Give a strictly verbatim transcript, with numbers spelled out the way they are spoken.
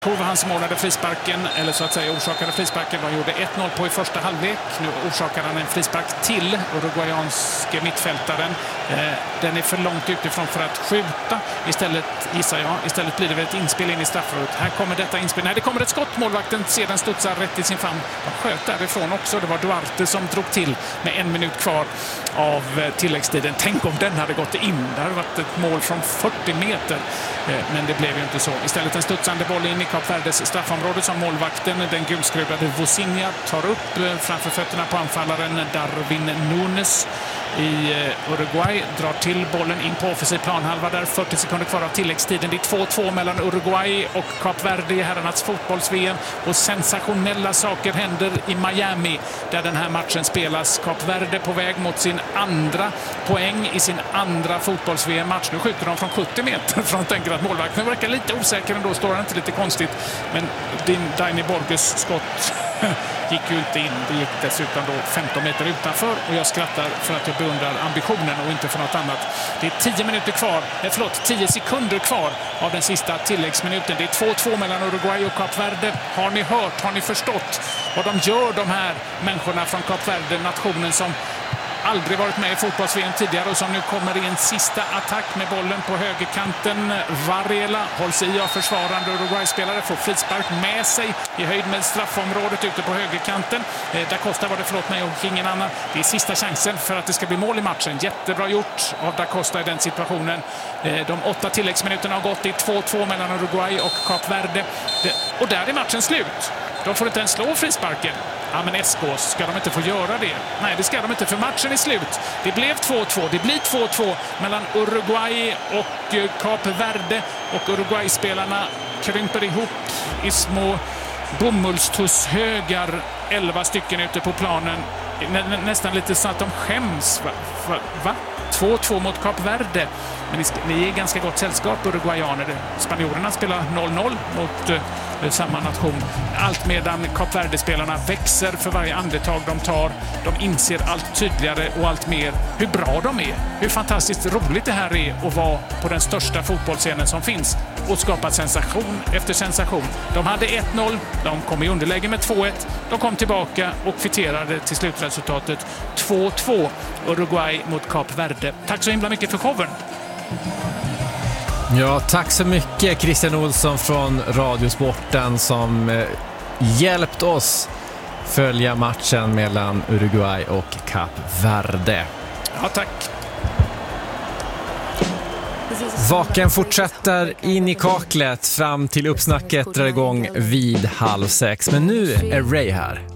Hov hans målade frisparken, eller så att säga orsakade frisparken. De gjorde ett noll på i första halvlek. Nu orsakar han en frispark till uruguayanske mittfältaren. Eh, den är för långt utifrån för att skjuta. Istället, gissar jag, istället blir det väl ett inspel in i straffområdet. Här kommer detta inspel. Nej, det kommer ett skott. Målvakten sedan studsar rätt i sin famn. De sköt därifrån också. Det var Duarte som drog till med en minut kvar av tilläggstiden. Tänk om den hade gått in. Det hade varit ett mål från fyrtio meter. Eh, men det blev ju inte så. Istället en studsande boll in i Kap Verdes straffområde som målvakten, den gulskruvade Vozinha, tar upp framför fötterna på anfallaren Darwin Núñez i Uruguay. Drar till bollen in på offensiv planhalva där. fyrtio sekunder kvar av tilläggstiden. Det är två två mellan Uruguay och Kap Verde i herrarnas fotbolls-V M. Och sensationella saker händer i Miami där den här matchen spelas. Kap Verde på väg mot sin andra poäng i sin andra fotbolls-V M-match. Nu skjuter de från sjuttio meter från tänker att målvakten verkar lite osäker ändå. Står han inte lite konstigt. Men din Dani Borges skott gick ju inte in. Det gick dessutom då femton meter utanför. Och jag skrattar för att jag beundrar ambitionen och inte för något annat. Det är tio minuter kvar, eh, förlåt, tio sekunder kvar av den sista tilläggsminuten. Det är två två mellan Uruguay och Kap Verde. Har ni hört, har ni förstått vad de gör, de här människorna från Kap Verde, nationen som aldrig varit med i fotbolls-V M tidigare och som nu kommer i en sista attack med bollen på högerkanten. Varela hålls i av försvarande Uruguay-spelare, får frispark med sig i höjd med straffområdet ute på högerkanten. Eh, Da Costa var det, förlåt mig, och ingen annan. Det är sista chansen för att det ska bli mål i matchen. Jättebra gjort av Da Costa i den situationen. Eh, de åtta tilläggsminuterna har gått. Det är två två mellan Uruguay och Kap Verde. Det, och där är matchen slut. De får inte ens slå frisparken. Ja, men Eskås, ska de inte få göra det? Nej, det ska de inte, för matchen är slut. Det blev två två. Det blir två två mellan Uruguay och Kap Verde. Och Uruguay-spelarna krymper ihop i små bomullstushögar. elva stycken ute på planen. Nä, nästan lite så att de skäms. Va? Va? Va? två två mot Kap Verde. Men ni är ganska gott sällskap, uruguayaner. Spanjorerna spelar noll noll mot eh, samma nation. Allt medan Kap Verde-spelarna växer för varje andetag de tar. De inser allt tydligare och allt mer hur bra de är. Hur fantastiskt roligt det här är att vara på den största fotbollsscenen som finns och skapa sensation efter sensation. De hade ett noll, de kom i underläge med två ett. De kom tillbaka och kvitterade till slutresultatet två två. Uruguay mot Kap Verde. Tack så himla mycket för showen. Ja, tack så mycket Christian Olsson från Radiosporten som eh, hjälpt oss följa matchen mellan Uruguay och Kap Verde. Ja, tack. Vaken fortsätter in i kaklet fram till uppsnacket drar igång vid halv sex. Men nu är Ray här.